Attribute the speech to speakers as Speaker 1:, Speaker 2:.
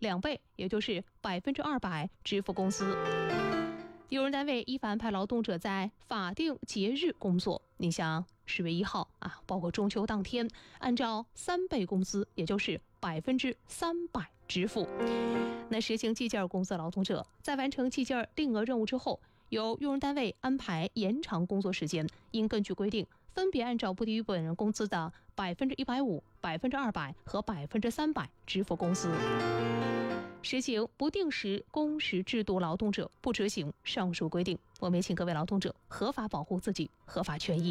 Speaker 1: 2倍，也就是200%支付工资。用人单位依法安排劳动者在法定节日工作，你像10月1号包括中秋当天，按照3倍工资，也就是300%支付。那实行计件工资的劳动者，在完成计件定额任务之后，由用人单位安排延长工作时间，应根据规定分别按照不低于本人工资的150%、200%和300%支付工资。实行不定时工时制度劳动者，不执行上述规定。我们也请各位劳动者合法保护自己合法权益。